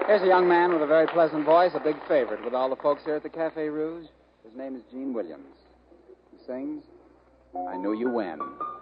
Here's a young man with a very pleasant voice, a big favorite with all the folks here at the Cafe Rouge. His name is Gene Williams. He sings, I Knew You When.